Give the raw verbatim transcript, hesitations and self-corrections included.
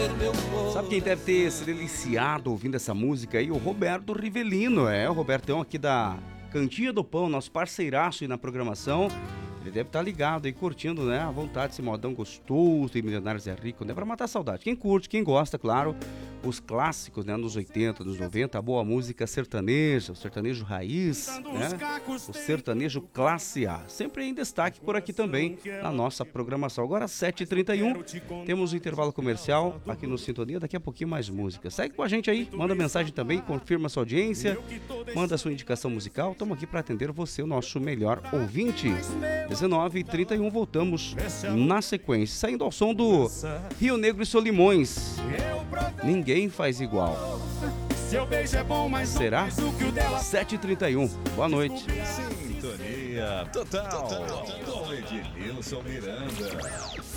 Sabe quem deve ter se deliciado ouvindo essa música aí? O Roberto Rivelino, é, o Robertão aqui da Cantinha do Pão, nosso parceiraço aí na programação. Ele deve estar ligado aí, curtindo, né, à vontade, esse modão gostoso e Milionários é Rico, né, pra matar a saudade. Quem curte, quem gosta, claro, os clássicos, né, nos oitenta, nos noventa, a boa música sertaneja, o sertanejo raiz, né, o sertanejo classe A. Sempre em destaque por aqui também, na nossa programação. Agora, sete e trinta e um, temos um intervalo comercial aqui no Sintonia, daqui a pouquinho mais música. Segue com a gente aí, manda mensagem também, confirma sua audiência, manda sua indicação musical, estamos aqui para atender você, o nosso melhor ouvinte. dezenove e trinta e um, voltamos na sequência, saindo ao som do Rio Negro e Solimões. Ninguém faz igual. Será? sete e trinta e um, boa noite. Sintonia total, total. Com Edilson Miranda.